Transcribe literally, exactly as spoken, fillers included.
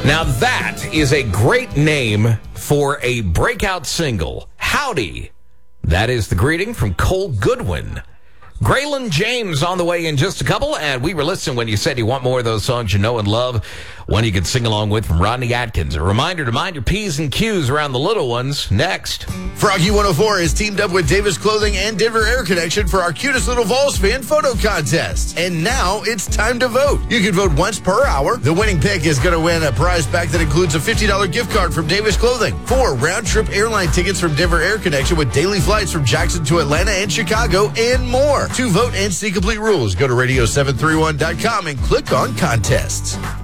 Now that is a great name for a breakout single. Howdy. That is the greeting from Cole Goodwin. Graylin James on the way in just a couple, and we were listening when you said you want more of those songs you know and love, one you can sing along with from Rodney Atkins. A reminder to mind your P's and Q's around the little ones. Next. Froggy one oh four is teamed up with Davis Clothing and Denver Air Connection for our cutest little Vols fan photo contest. And now it's time to vote. You can vote once per hour. The winning pick is going to win a prize pack that includes a fifty dollars gift card from Davis Clothing, four round-trip airline tickets from Denver Air Connection with daily flights from Jackson to Atlanta and Chicago, and more. To vote and see complete rules, go to radio seven three one dot com and click on contests.